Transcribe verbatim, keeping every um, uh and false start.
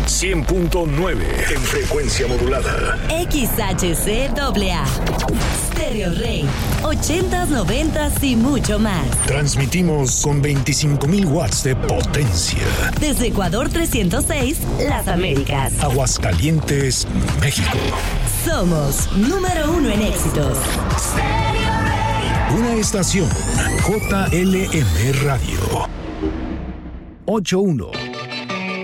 cien punto nueve en frecuencia modulada. X H C A A. Stereo Rey. ochentas, noventas y mucho más. Transmitimos con veinticinco mil watts de potencia. Desde Ecuador trescientos seis, Las Américas. Aguascalientes, México. Somos número uno en éxitos. Una estación J L M Radio. ocho uno.